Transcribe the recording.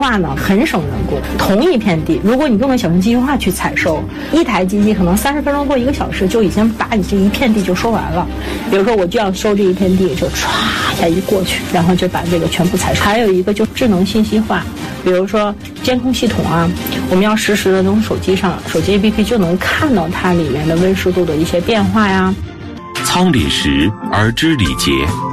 化呢很省人工，同一片地，如果你用了小型机械化去采收，一台机器可能30分钟或1个小时就已经把你这一片地就收完了。比如说我就要收这一片地，就唰一下一过去，然后就把这个全部采收。还有一个就智能信息化，比如说监控系统啊，我们要实时的从手机 APP 就能看到它里面的温湿度的一些变化呀。 仓廪实而知礼节，